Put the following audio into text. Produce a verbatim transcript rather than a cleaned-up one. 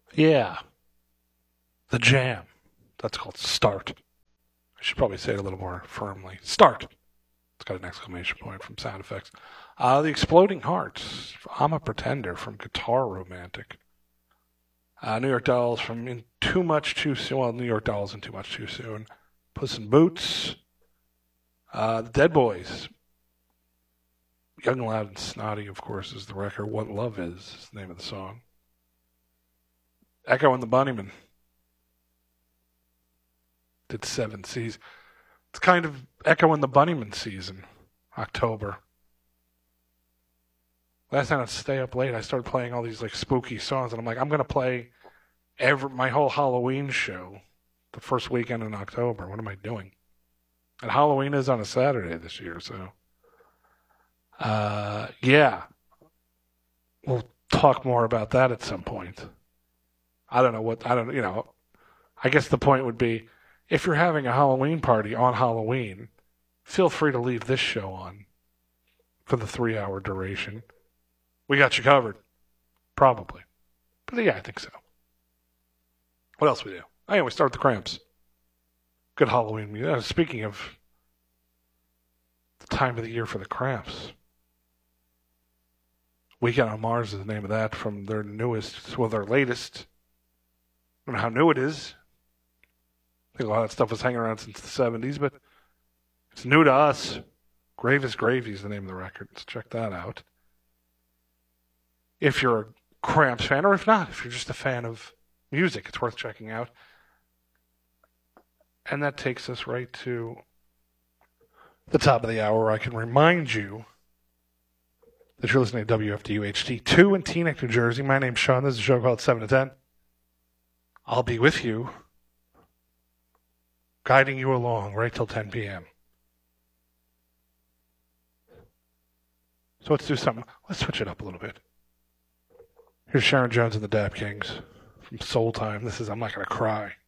Yeah. The Jam. That's called Start. I should probably say it a little more firmly. Start. It's got an exclamation point from Sound Effects. Uh, the Exploding Hearts. I'm a Pretender from Guitar Romantic. Uh, New York Dolls from in Too Much Too Soon. Well, New York Dolls in Too Much Too Soon. Puss in Boots. Uh, the Dead Boys. Young, Loud, and Snotty, of course, is the record. What Love Is is the name of the song. Echo and the Bunnymen. Did seven C's. It's kind of Echo and the Bunnymen season. October. Last night I'd stay up late. I started playing all these like spooky songs, and I'm like, I'm gonna play every my whole Halloween show the first weekend in October. What am I doing? And Halloween is on a Saturday this year, so uh, yeah, we'll talk more about that at some point. I don't know what I don't you know. I guess the point would be, if you're having a Halloween party on Halloween, feel free to leave this show on for the three-hour duration. We got you covered. Probably. But yeah, I think so. What else we do? Oh, yeah, we start with the Cramps. Good Halloween music. Uh, speaking of the time of the year for the Cramps, Weekend on Mars is the name of that from their newest, well, their latest. I don't know how new it is. I think a lot of that stuff was hanging around since the seventies, but it's new to us. Grave is Gravy is the name of the record, so check that out. If you're a Cramps fan, or if not, if you're just a fan of music, it's worth checking out. And that takes us right to the top of the hour, where I can remind you that you're listening to W F D U H D two in Teaneck, New Jersey. My name's Sean. This is a show called seven to ten. I'll be with you, guiding you along right till ten p.m. So let's do something. Let's switch it up a little bit. Here's Sharon Jones and the Dap Kings from Soul Time. This is I'm Not Gonna Cry.